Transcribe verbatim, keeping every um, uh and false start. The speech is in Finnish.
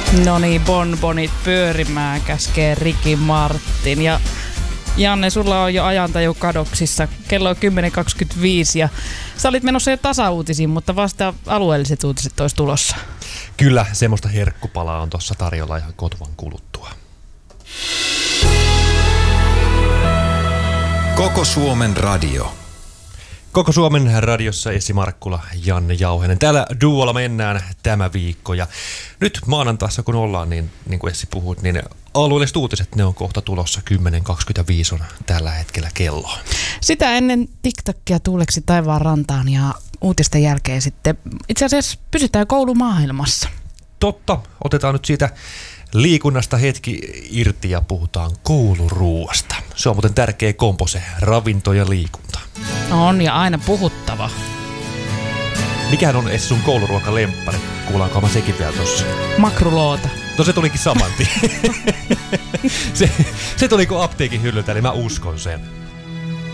No niin, bonbonit pyörimään käskee Ricky Martin. Ja Janne, sulla on jo ajantaju kadoksissa. Kello on kymmenen kaksikymmentäviisi ja sä olit menossa jo tasauutisiin, mutta vasta alueelliset uutiset olisi tulossa. Kyllä, semmoista herkkupalaa on tuossa tarjolla ihan kotvan kuluttua. Koko Suomen radio. Koko Suomen radiossa Essi Markkula, Janne Jauhenen. Täällä duolla mennään tämä viikko ja nyt maanantaissa kun ollaan, niin, niin kuin Essi puhuit, niin alueelliset uutiset, ne on kohta tulossa kymmenen kaksikymmentäviisi on tällä hetkellä kello. Sitä ennen TikTokia tuuleksi taivaan rantaan ja uutisten jälkeen sitten itse asiassa pysytään koulumaailmassa. Totta, otetaan nyt siitä liikunnasta hetki irti ja puhutaan kouluruuasta. Se on muuten tärkeä kompo, se ravinto ja liikunta. On ja aina puhuttava. Mikähän on Essi sun kouluruokalemppari? Kuullaanko mä sekin vielä tossa? Makruloota. No se tulikin saman tien. se, se tuli kuin apteekin hyllyltä, niin mä uskon sen.